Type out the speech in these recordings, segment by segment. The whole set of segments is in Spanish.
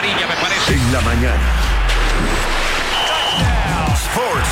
amarilla, me parece. En la mañana. Sports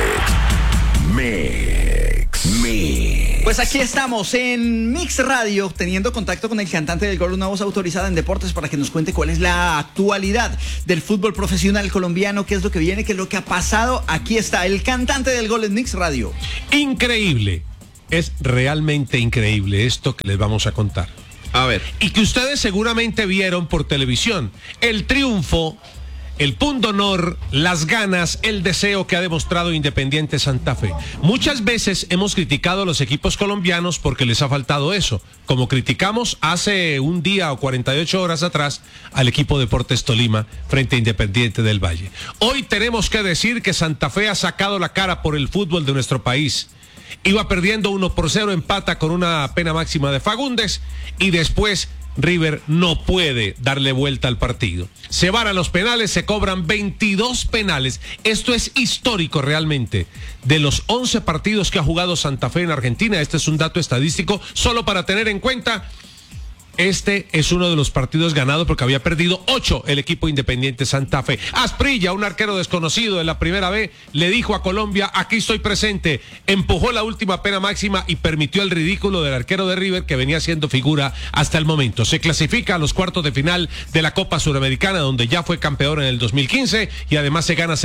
Mix. Pues aquí estamos en Mix Radio, teniendo contacto con el cantante del gol, una voz autorizada en deportes, para que nos cuente cuál es la actualidad del fútbol profesional colombiano, qué es lo que viene, qué es lo que ha pasado. Aquí está el cantante del gol en Mix Radio. Increíble, es realmente increíble esto que les vamos a contar. A ver. Y que ustedes seguramente vieron por televisión. El triunfo, el punto honor, las ganas, el deseo que ha demostrado Independiente Santa Fe. Muchas veces hemos criticado a los equipos colombianos porque les ha faltado eso, como criticamos hace un día o 48 horas atrás al equipo Deportes Tolima frente a Independiente del Valle. Hoy tenemos que decir que Santa Fe ha sacado la cara por el fútbol de nuestro país. Iba perdiendo 1-0, empata con una pena máxima de Fagundes y después River no puede darle vuelta al partido. Se van a los penales, se cobran 22 penales. Esto es histórico realmente. De los 11 partidos que ha jugado Santa Fe en Argentina, este es un dato estadístico solo para tener en cuenta. Este es uno de los partidos ganados porque había perdido 8 el equipo Independiente Santa Fe. Asprilla, un arquero desconocido en la primera B, le dijo a Colombia: aquí estoy presente. Empujó la última pena máxima y permitió el ridículo del arquero de River, que venía siendo figura hasta el momento. Se clasifica a los cuartos de final de la Copa Suramericana, donde ya fue campeón en el 2015, y además se gana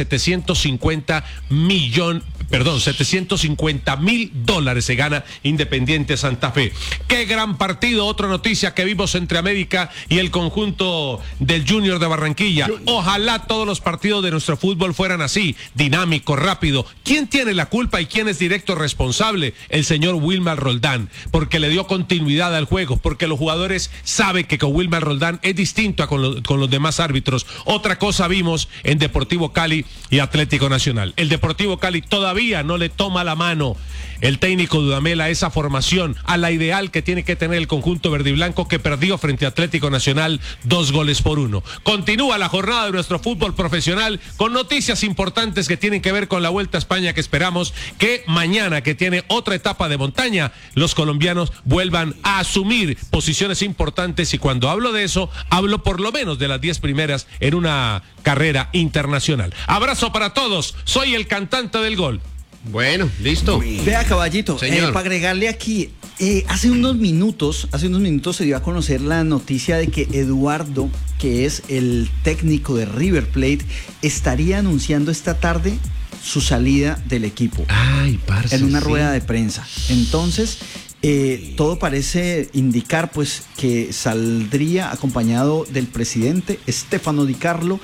$750,000 se gana Independiente Santa Fe. Qué gran partido. Otra noticia que vimos entre América y el conjunto del Junior de Barranquilla. Ojalá todos los partidos de nuestro fútbol fueran así, dinámico, rápido. ¿Quién tiene la culpa y quién es directo responsable? El señor Wilmar Roldán, porque le dio continuidad al juego, porque los jugadores saben que con Wilmar Roldán es distinto a con los demás árbitros. Otra cosa vimos en Deportivo Cali y Atlético Nacional. El Deportivo Cali todavía no le toma la mano el técnico Dudamel a esa formación, a la ideal que tiene que tener el conjunto verde y blanco, que perdió frente a Atlético Nacional 2-1. Continúa la jornada de nuestro fútbol profesional con noticias importantes que tienen que ver con la Vuelta a España, que esperamos que mañana, que tiene otra etapa de montaña, los colombianos vuelvan a asumir posiciones importantes, y cuando hablo de eso, hablo por lo menos de las 10 primeras en una carrera internacional. Abrazo para todos, soy el cantante del gol. Bueno, listo. Vea, caballito, para agregarle aquí, hace unos minutos se dio a conocer la noticia de que Eduardo, que es el técnico de River Plate, estaría anunciando esta tarde su salida del equipo. Ay, parce, en una sí. rueda de prensa. Entonces, todo parece indicar pues que saldría acompañado del presidente Stefano Di Carlo,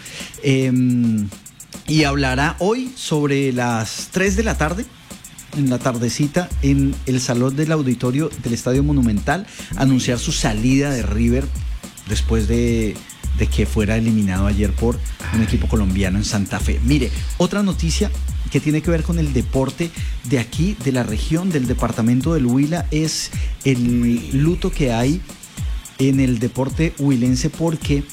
y hablará hoy sobre las 3 de la tarde, en la tardecita, en el salón del auditorio del Estadio Monumental, anunciar su salida de River después de que fuera eliminado ayer por un equipo colombiano en Santa Fe. Mire, otra noticia que tiene que ver con el deporte de aquí, de la región, del departamento del Huila, es el luto que hay en el deporte huilense, porque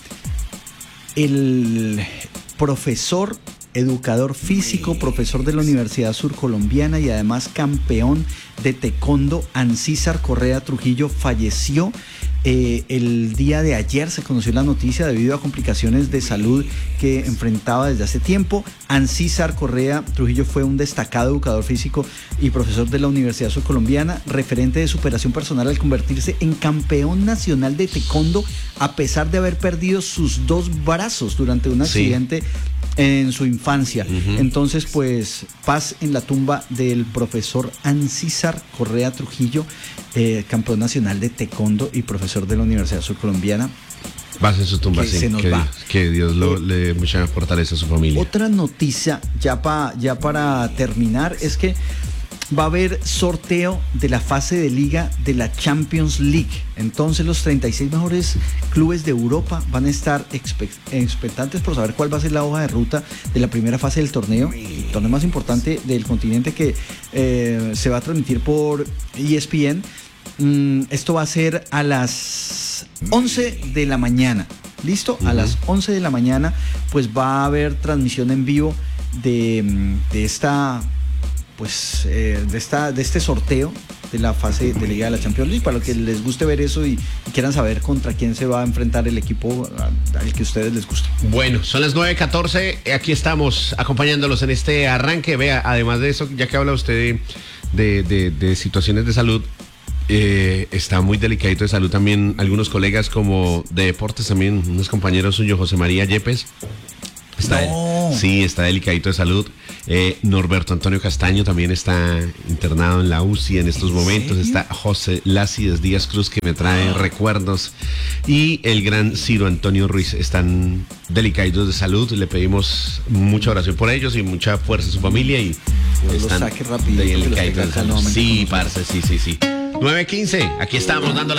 el profesor, educador físico, profesor de la Universidad Surcolombiana y además campeón de taekwondo, Ancísar Correa Trujillo, falleció el día de ayer. Se conoció la noticia debido a complicaciones de salud que enfrentaba desde hace tiempo. Ancísar Correa Trujillo fue un destacado educador físico y profesor de la Universidad Surcolombiana, referente de superación personal al convertirse en campeón nacional de taekwondo a pesar de haber perdido sus 2 brazos durante un accidente en su infancia. Entonces, pues, paz en la tumba del profesor Ancísar Correa Trujillo, campeón nacional de taekwondo y profesor de la Universidad Surcolombiana. Vas en su tumba, que sí. se nos va. Que Dios le mucha fortaleza a su familia. Otra noticia, ya para terminar, es que va a haber sorteo de la fase de liga de la Champions League. Entonces los 36 mejores clubes de Europa van a estar expectantes por saber cuál va a ser la hoja de ruta de la primera fase del torneo, el torneo más importante del continente, que se va a transmitir por ESPN. Esto va a ser a las 11 de la mañana. ¿Listo? A las 11 de la mañana pues va a haber transmisión en vivo de este sorteo de la fase de Liga de la Champions League. Para los que les guste ver eso y quieran saber contra quién se va a enfrentar el equipo al que a ustedes les guste. Bueno, son las 9:14. Aquí estamos acompañándolos en este arranque. Vea, además de eso, ya que habla usted de situaciones de salud, está muy delicadito de salud también algunos colegas como de deportes también, unos compañeros suyos, José María Yepes. Sí, está delicadito de salud. Norberto Antonio Castaño también está internado en la UCI en estos momentos. ¿Serio? Está José Lácides Díaz Cruz, que me trae recuerdos. Y el gran Ciro Antonio Ruiz están delicaditos de salud. Le pedimos mucha oración por ellos y mucha fuerza a su familia. Y Dios los están saque rapidito, que los delicaditos tenga de acá salud. nuevamente Sí, con nosotros. parce, sí. 9:15. Aquí estamos dando la